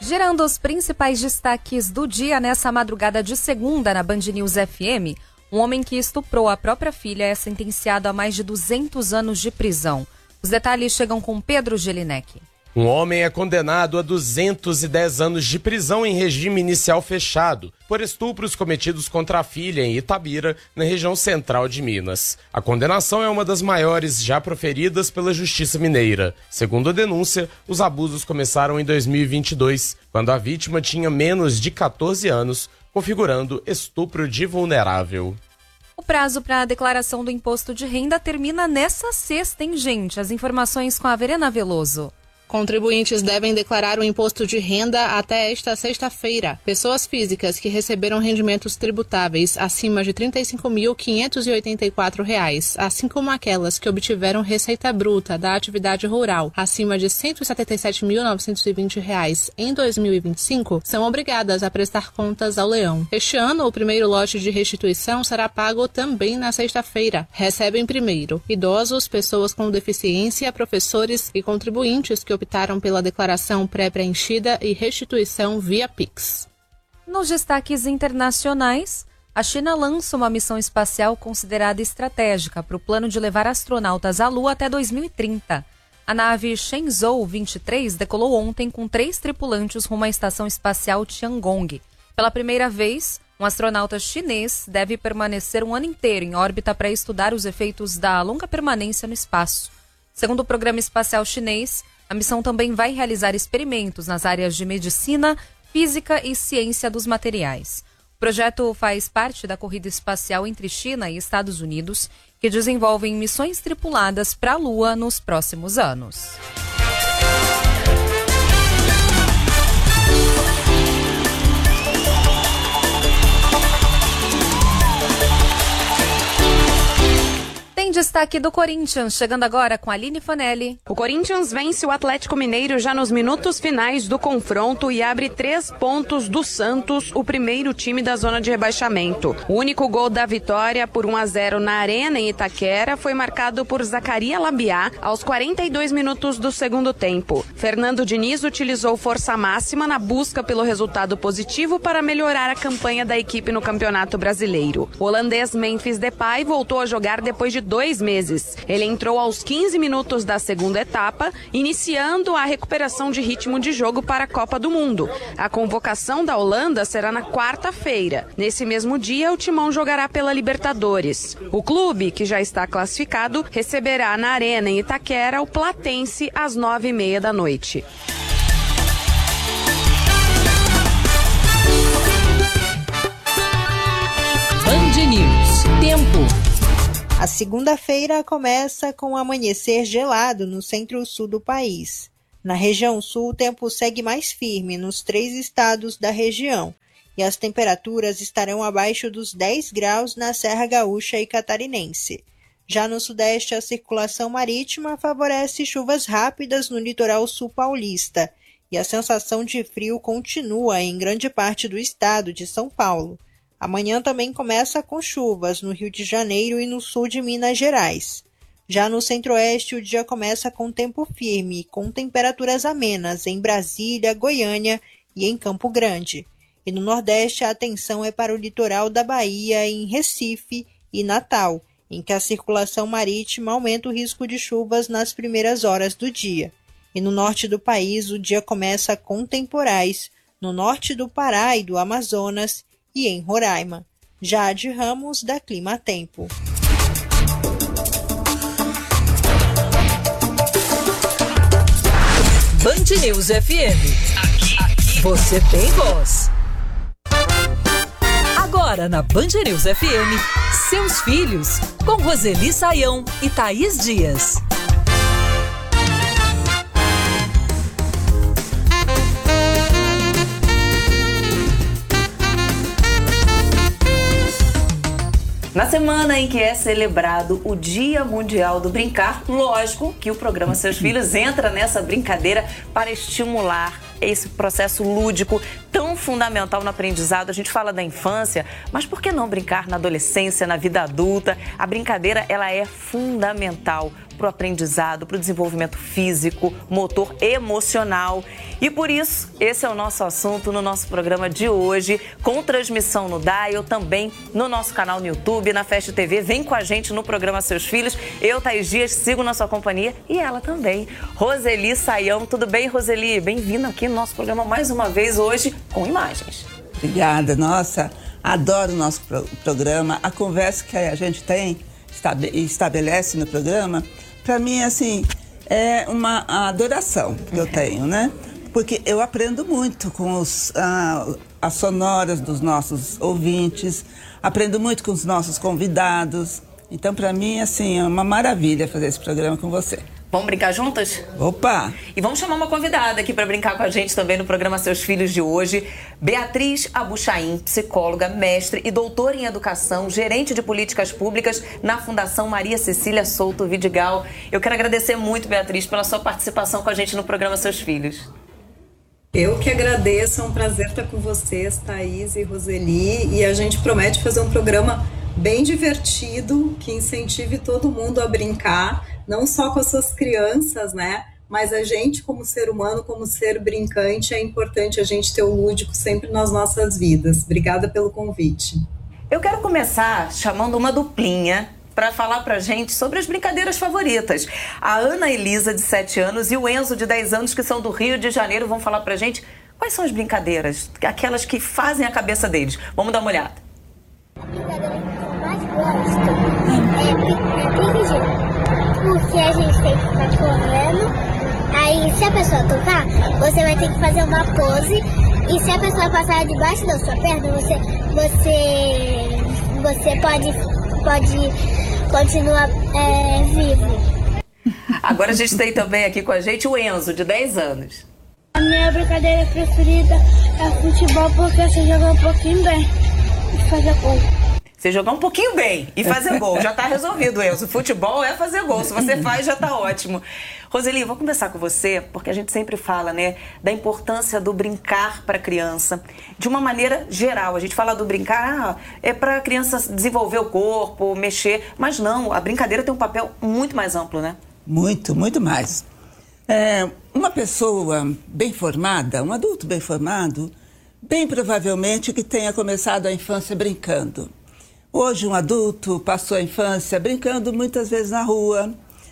Gerando os principais destaques do dia nessa madrugada de segunda na Band News FM, um homem que estuprou a própria filha é sentenciado a mais de 200 anos de prisão. Os detalhes chegam com Pedro Gelinek. Um homem é condenado a 210 anos de prisão em regime inicial fechado por estupros cometidos contra a filha em Itabira, na região central de Minas. A condenação é uma das maiores já proferidas pela Justiça Mineira. Segundo a denúncia, os abusos começaram em 2022, quando a vítima tinha menos de 14 anos, configurando estupro de vulnerável. O prazo para a declaração do imposto de renda termina nessa sexta, hein, gente? As informações com a Verena Veloso. Contribuintes devem declarar o imposto de renda até esta sexta-feira. Pessoas físicas que receberam rendimentos tributáveis acima de R$ 35.584, assim como aquelas que obtiveram receita bruta da atividade rural acima de R$ 177.920 em 2025, são obrigadas a prestar contas ao leão. Este ano, o primeiro lote de restituição será pago também na sexta-feira. Recebem primeiro idosos, pessoas com deficiência, professores e contribuintes que optaram pela declaração pré-preenchida e restituição via Pix. Nos destaques internacionais, a China lança uma missão espacial considerada estratégica para o plano de levar astronautas à Lua até 2030. A nave Shenzhou 23 decolou ontem com 3 tripulantes rumo à estação espacial Tiangong. Pela primeira vez, um astronauta chinês deve permanecer um ano inteiro em órbita para estudar os efeitos da longa permanência no espaço. Segundo o programa espacial chinês, a missão também vai realizar experimentos nas áreas de medicina, física e ciência dos materiais. O projeto faz parte da corrida espacial entre China e Estados Unidos, que desenvolvem missões tripuladas para a Lua nos próximos anos. Tem destaque do Corinthians, chegando agora com a Aline Fanelli. O Corinthians vence o Atlético Mineiro já nos minutos finais do confronto e abre 3 pontos do Santos, o primeiro time da zona de rebaixamento. O único gol da vitória por 1-0 na Arena em Itaquera foi marcado por Zacarias Labiá aos 42 minutos do segundo tempo. Fernando Diniz utilizou força máxima na busca pelo resultado positivo para melhorar a campanha da equipe no Campeonato Brasileiro. O holandês Memphis Depay voltou a jogar depois de 2 meses. Ele entrou aos 15 minutos da segunda etapa, iniciando a recuperação de ritmo de jogo para a Copa do Mundo. A convocação da Holanda será na quarta-feira. Nesse mesmo dia, o Timão jogará pela Libertadores. O clube, que já está classificado, receberá na Arena em Itaquera o Platense às 9h30 da noite. Band News. Tempo. A segunda-feira começa com um amanhecer gelado no centro-sul do país. Na região sul, o tempo segue mais firme nos 3 estados da região e as temperaturas estarão abaixo dos 10 graus na Serra Gaúcha e Catarinense. Já no sudeste, a circulação marítima favorece chuvas rápidas no litoral sul paulista e a sensação de frio continua em grande parte do estado de São Paulo. Amanhã também começa com chuvas no Rio de Janeiro e no sul de Minas Gerais. Já no centro-oeste, o dia começa com tempo firme, com temperaturas amenas em Brasília, Goiânia e em Campo Grande. E no nordeste, a atenção é para o litoral da Bahia, em Recife e Natal, em que a circulação marítima aumenta o risco de chuvas nas primeiras horas do dia. E no norte do país, o dia começa com temporais, no norte do Pará e do Amazonas, e em Roraima. Jade Ramos, da Clima Tempo. Band News FM. Aqui você tem voz. Agora na Band News FM, seus filhos, com Roseli Saião e Thaís Dias. Na semana em que é celebrado o Dia Mundial do Brincar, lógico que o programa Seus Filhos entra nessa brincadeira para estimular esse processo lúdico tão fundamental no aprendizado. A gente fala da infância, mas por que não brincar na adolescência, na vida adulta? A brincadeira, ela é fundamental para o aprendizado, para o desenvolvimento físico, motor, emocional. E por isso, esse é o nosso assunto no nosso programa de hoje, com transmissão no Dial, também no nosso canal no YouTube, na Fast TV. Vem com a gente no programa Seus Filhos. Eu, Thaís Dias, sigo na sua companhia e ela também, Roseli Saião. Tudo bem, Roseli? Bem-vinda aqui no nosso programa mais uma vez hoje com imagens. Obrigada, nossa, adoro o nosso programa, a conversa que a gente tem, estabelece no programa, para mim, assim, é uma adoração que eu tenho, né? Porque eu aprendo muito com as sonoras dos nossos ouvintes, aprendo muito com os nossos convidados, então para mim, assim, é uma maravilha fazer esse programa com você. Vamos brincar juntas? Opa! E vamos chamar uma convidada aqui para brincar com a gente também no programa Seus Filhos de hoje. Beatriz Abuchain, psicóloga, mestre e doutora em educação, gerente de políticas públicas na Fundação Maria Cecília Souto Vidigal. Eu quero agradecer muito, Beatriz, pela sua participação com a gente no programa Seus Filhos. Eu que agradeço, é um prazer estar com vocês, Thaís e Roseli, e a gente promete fazer um programa bem divertido, que incentive todo mundo a brincar, não só com as suas crianças, né? Mas a gente, como ser humano, como ser brincante, é importante a gente ter o lúdico sempre nas nossas vidas. Obrigada pelo convite. Eu quero começar chamando uma duplinha para falar pra gente sobre as brincadeiras favoritas. A Ana Elisa, de 7 anos, e o Enzo, de 10 anos, que são do Rio de Janeiro, vão falar pra gente quais são as brincadeiras, aquelas que fazem a cabeça deles. Vamos dar uma olhada. A brincadeira que eu mais gosto é pique-gelo. Porque a gente tem que ficar correndo, aí se a pessoa tocar, você vai ter que fazer uma pose, e se a pessoa passar debaixo da sua perna, você pode continuar vivo. Agora a gente tem também aqui com a gente o Enzo, de 10 anos. A minha brincadeira preferida é futebol, porque você joga um pouquinho bem e faz gol. Você jogar um pouquinho bem e fazer gol, já tá resolvido, Enzo. Futebol é fazer gol, se você faz já tá ótimo. Roseli, vou conversar com você, porque a gente sempre fala, né, da importância do brincar para a criança, de uma maneira geral. A gente fala do brincar, é para a criança desenvolver o corpo, mexer, mas não, a brincadeira tem um papel muito mais amplo, né? Muito, muito mais. Uma pessoa bem formada, um adulto bem formado, bem provavelmente que tenha começado a infância brincando. Hoje um adulto passou a infância brincando muitas vezes na rua,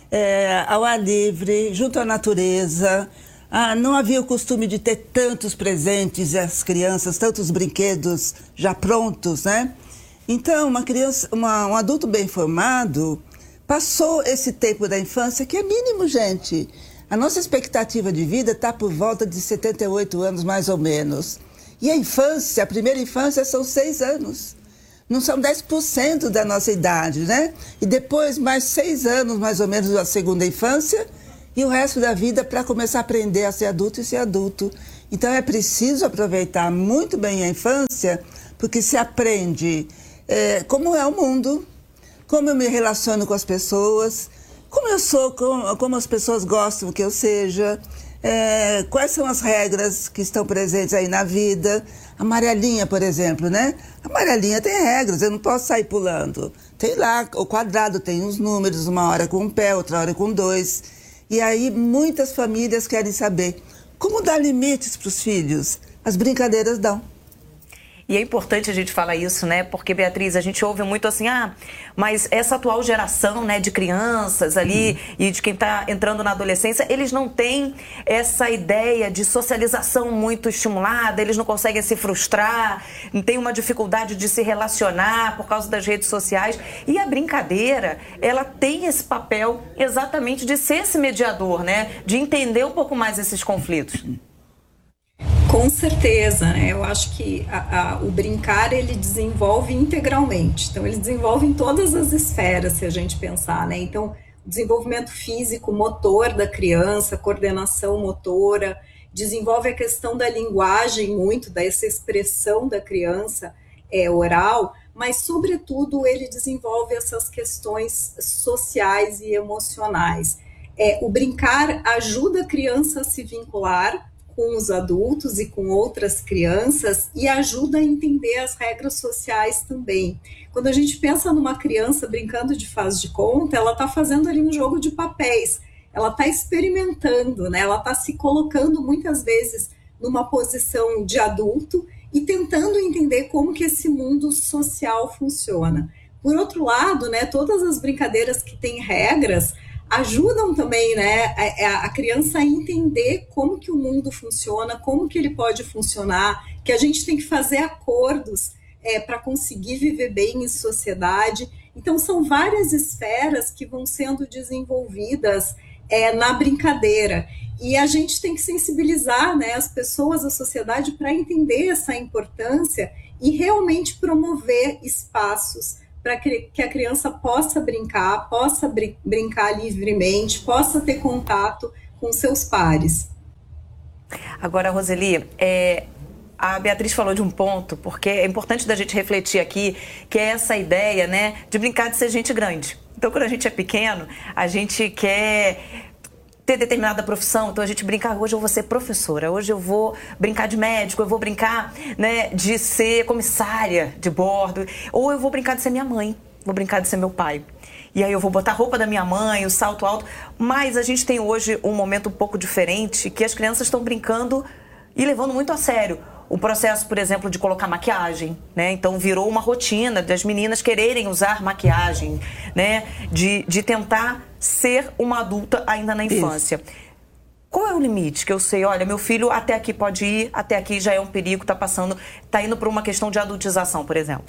ao ar livre, junto à natureza. Não havia o costume de ter tantos presentes e as crianças, tantos brinquedos já prontos, né? Então, um adulto bem formado passou esse tempo da infância, que é mínimo, gente. A nossa expectativa de vida está por volta de 78 anos, mais ou menos. E a infância, a primeira infância, são 6 anos. Não são 10% da nossa idade, né? E depois mais 6 anos, mais ou menos, da segunda infância, e o resto da vida para começar a aprender a ser adulto e ser adulto. Então é preciso aproveitar muito bem a infância, porque se aprende como é o mundo, como eu me relaciono com as pessoas, como eu sou, como as pessoas gostam que eu seja, quais são as regras que estão presentes aí na vida. A amarelinha, por exemplo, né? A amarelinha tem regras, eu não posso sair pulando. Tem lá, o quadrado tem uns números, uma hora com um pé, outra hora com 2. E aí muitas famílias querem saber como dar limites para os filhos. As brincadeiras dão. E é importante a gente falar isso, né? Porque, Beatriz, a gente ouve muito assim, mas essa atual geração, né, de crianças ali e de quem está entrando na adolescência, eles não têm essa ideia de socialização muito estimulada, eles não conseguem se frustrar, têm uma dificuldade de se relacionar por causa das redes sociais. E a brincadeira, ela tem esse papel exatamente de ser esse mediador, né? De entender um pouco mais esses conflitos. Com certeza, né? Eu acho que o brincar, ele desenvolve integralmente. Então, ele desenvolve em todas as esferas, se a gente pensar, né? Então, desenvolvimento físico, motor da criança, coordenação motora, desenvolve a questão da linguagem muito, dessa expressão da criança oral, mas, sobretudo, ele desenvolve essas questões sociais e emocionais. O brincar ajuda a criança a se vincular com os adultos e com outras crianças e ajuda a entender as regras sociais também. Quando a gente pensa numa criança brincando de faz de conta, ela está fazendo ali um jogo de papéis, ela está experimentando, né? Ela está se colocando muitas vezes numa posição de adulto e tentando entender como que esse mundo social funciona. Por outro lado, né, todas as brincadeiras que têm regras ajudam também, né, a criança a entender como que o mundo funciona, como que ele pode funcionar, que a gente tem que fazer acordos para conseguir viver bem em sociedade. Então, são várias esferas que vão sendo desenvolvidas na brincadeira. E a gente tem que sensibilizar, né, as pessoas, a sociedade, para entender essa importância e realmente promover espaços para que a criança possa brincar livremente, possa ter contato com seus pares. Agora, Roseli, a Beatriz falou de um ponto, porque é importante da gente refletir aqui, que é essa ideia, né, de brincar de ser gente grande. Então, quando a gente é pequeno, a gente quer ter determinada profissão, então a gente brinca, hoje eu vou ser professora, hoje eu vou brincar de médico, eu vou brincar, né, de ser comissária de bordo, ou eu vou brincar de ser minha mãe, vou brincar de ser meu pai. E aí eu vou botar a roupa da minha mãe, o salto alto, mas a gente tem hoje um momento um pouco diferente, que as crianças estão brincando e levando muito a sério. O processo, por exemplo, de colocar maquiagem, né? Então virou uma rotina das meninas quererem usar maquiagem, né? De tentar ser uma adulta ainda na infância. Isso. Qual é o limite que eu sei, olha, meu filho até aqui pode ir, até aqui já é um perigo, tá indo para uma questão de adultização, por exemplo?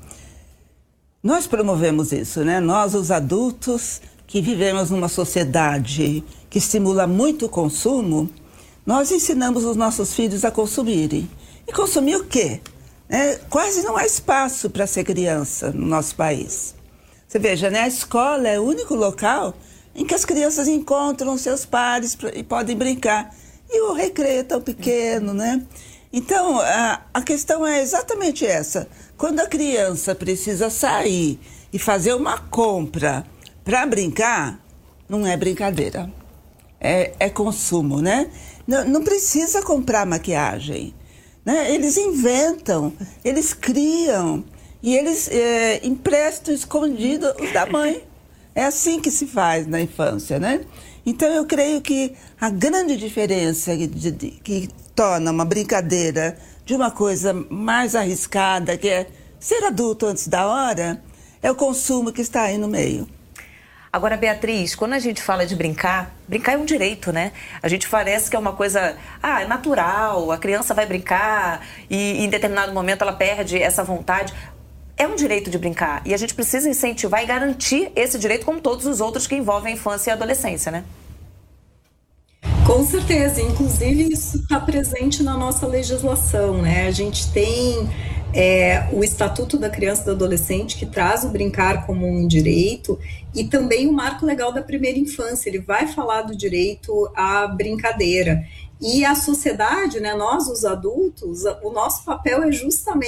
Nós promovemos isso, né? Nós, os adultos que vivemos numa sociedade que estimula muito o consumo, nós ensinamos os nossos filhos a consumirem. E consumir o quê? Quase não há espaço para ser criança no nosso país. Você veja, né? A escola é o único local em que as crianças encontram seus pares e podem brincar. E o recreio é tão pequeno, né? Então, a questão é exatamente essa. Quando a criança precisa sair e fazer uma compra para brincar, não é brincadeira. É consumo, né? Não precisa comprar maquiagem, né? Eles inventam, eles criam e eles emprestam escondido os da mãe. É assim que se faz na infância, né? Então eu creio que a grande diferença que torna uma brincadeira de uma coisa mais arriscada, que é ser adulto antes da hora, é o consumo que está aí no meio. Agora, Beatriz, quando a gente fala de brincar é um direito, né? A gente parece que é uma coisa, é natural, a criança vai brincar e em determinado momento ela perde essa vontade. É um direito de brincar e a gente precisa incentivar e garantir esse direito como todos os outros que envolvem a infância e a adolescência, né? Com certeza, inclusive isso está presente na nossa legislação, né? A gente tem o Estatuto da Criança e do Adolescente, que traz o brincar como um direito, e também o Marco Legal da Primeira Infância, ele vai falar do direito à brincadeira. E a sociedade, né, nós os adultos, o nosso papel é justamente